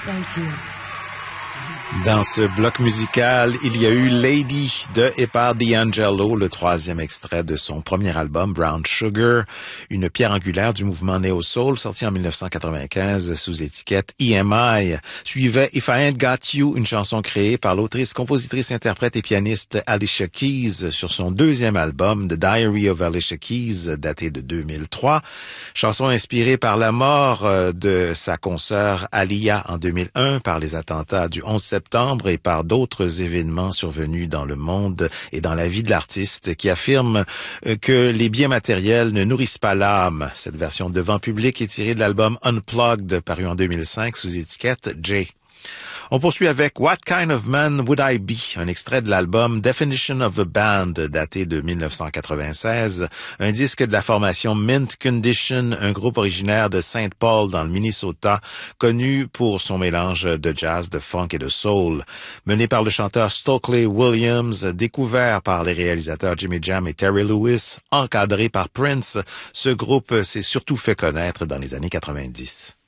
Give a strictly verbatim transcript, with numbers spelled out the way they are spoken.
Thank you. Dans ce bloc musical, il y a eu Lady de et par D'Angelo, le troisième extrait de son premier album Brown Sugar, une pierre angulaire du mouvement Neo-Soul sorti en mille neuf cent quatre-vingt-quinze sous étiquette E M I. Suivait If I Ain't Got You, une chanson créée par l'autrice, compositrice, interprète et pianiste Alicia Keys sur son deuxième album The Diary of Alicia Keys, daté de deux mille trois. Chanson inspirée par la mort de sa consoeur Alia en deux mille un, par les attentats du onze septembre et par d'autres événements survenus dans le monde et dans la vie de l'artiste, qui affirme que les biens matériels ne nourrissent pas l'âme. Cette version devant public est tirée de l'album Unplugged, paru en deux mille cinq sous étiquette J. On poursuit avec What Kind of Man Would I Be, un extrait de l'album Definition of a Band, daté de mille neuf cent quatre-vingt-seize, un disque de la formation Mint Condition, un groupe originaire de Saint Paul dans le Minnesota, connu pour son mélange de jazz, de funk et de soul. Mené par le chanteur Stokely Williams, découvert par les réalisateurs Jimmy Jam et Terry Lewis, encadré par Prince, ce groupe s'est surtout fait connaître dans les années quatre-vingt-dix.